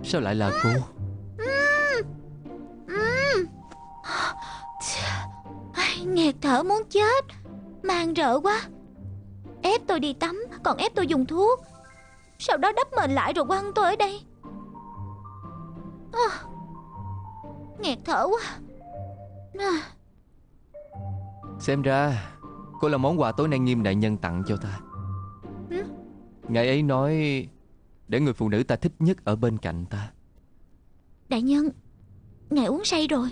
Sao lại là cô? Nghẹt thở muốn chết. Mang rợ quá. Ép tôi đi tắm, còn ép tôi dùng thuốc, sau đó đắp mền lại rồi quăng tôi ở đây. Nghẹt thở quá. Xem ra cô là món quà tối nay Nghiêm đại nhân tặng cho ta. Ngài ấy nói để người phụ nữ ta thích nhất ở bên cạnh ta. Đại nhân, ngài uống say rồi.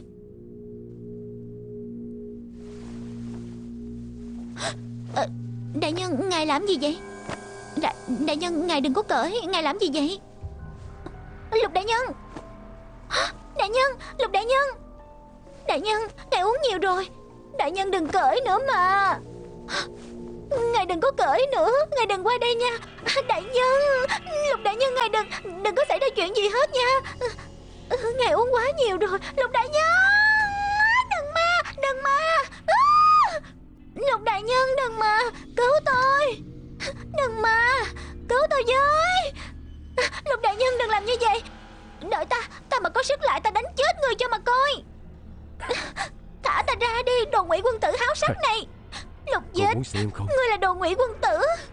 Đại nhân, ngài làm gì vậy? Đại nhân, ngài đừng có cởi. Ngài làm gì vậy? Lục đại nhân. Đại nhân, Lục đại nhân. Đại nhân, ngài uống nhiều rồi. Đại nhân đừng cởi nữa mà. Ngài đừng có cởi nữa. Ngài đừng qua đây nha. Đại nhân, Lục đại nhân, ngài đừng có xảy ra chuyện gì hết nha. Ngài uống quá nhiều rồi. Lục đại nhân, đừng ma. Đừng ma. Lục đại nhân, đừng mà. Cứu tôi. Đừng mà. Cứu tôi với. Lục đại nhân, đừng làm như vậy. Đợi ta mà có sức lại, ta đánh chết người cho mà coi. Thả ta ra đi, đồ ngụy quân tử háo sắc này. Lục Cô Dịch, muốn xem không? ngươi là đồ ngụy quân tử.